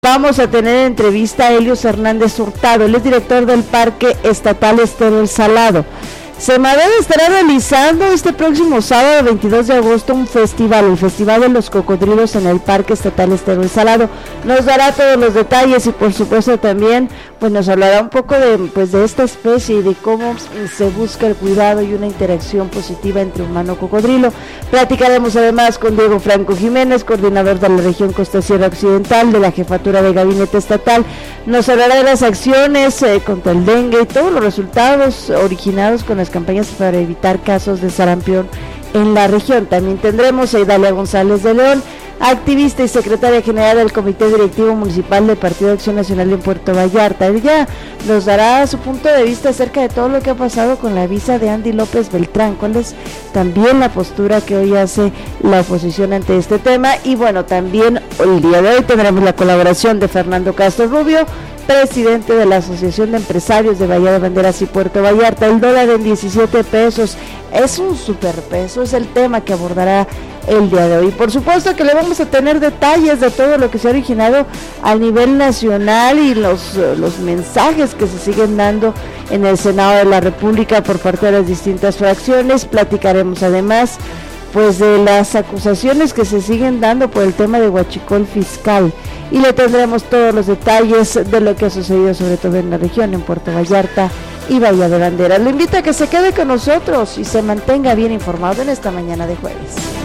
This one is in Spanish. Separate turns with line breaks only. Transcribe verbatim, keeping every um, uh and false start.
Vamos a tener entrevista a Helios Hernández Hurtado, él es director del Parque Estatal Estero El Salado. Semarnat estará realizando este próximo sábado veintidós de agosto un festival, el Festival de los Cocodrilos en el Parque Estatal Estero El Salado. Nos dará todos los detalles y por supuesto también pues nos hablará un poco de, pues, de esta especie y de cómo se busca el cuidado y una interacción positiva entre humano y cocodrilo. Platicaremos además con Diego Franco Jiménez, coordinador de la región Costa Sierra Occidental de la Jefatura de Gabinete Estatal. Nos hablará de las acciones eh, contra el dengue y todos los resultados originados con las campañas para evitar casos de sarampión en la región. También tendremos a Idalia González de León, activista y secretaria general del Comité Directivo Municipal del Partido de Acción Nacional en Puerto Vallarta. Ella nos dará su punto de vista acerca de todo lo que ha pasado con la visa de Andy López Beltrán, cuál es también la postura que hoy hace la oposición ante este tema. Y bueno, también el día de hoy tendremos la colaboración de Fernando Castro Rubio, presidente de la Asociación de Empresarios de Bahía de Banderas y Puerto Vallarta. El dólar en diecisiete pesos es un superpeso, es el tema que abordará el día de hoy. Por supuesto que le vamos a tener detalles de todo lo que se ha originado a nivel nacional y los, los mensajes que se siguen dando en el Senado de la República por parte de las distintas fracciones. Platicaremos además pues de las acusaciones que se siguen dando por el tema de huachicol fiscal y le tendremos todos los detalles de lo que ha sucedido sobre todo en la región, en Puerto Vallarta y Bahía de Banderas. Le invito a que se quede con nosotros y se mantenga bien informado en esta mañana de jueves.